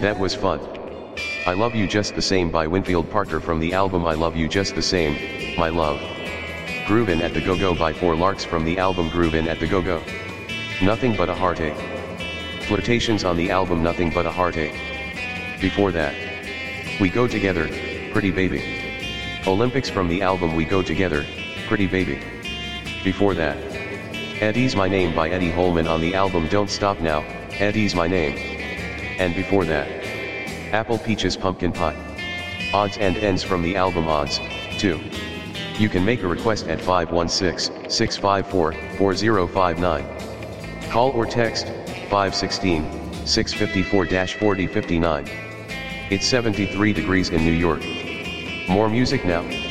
That was fun. I Love You Just the Same by Winfield Parker from the album I Love You Just the Same, My Love. Groovin' at the Go-Go by Four Larks from the album Groovin' at the Go-Go. Nothing But a Heartache. Flirtations on the album Nothing But a Heartache. Before that, We Go Together, Pretty Baby. Olympics from the album We Go Together, Pretty Baby. Before that, Eddie's My Name by Eddie Holman on the album Don't Stop Now, Eddie's My Name. And before that, Apple Peaches Pumpkin Pie. Odds and Ends from the album Odds, 2. You can make a request at 516-654-4059. Call or text, 516-654-4059. It's 73 degrees in New York. More music now.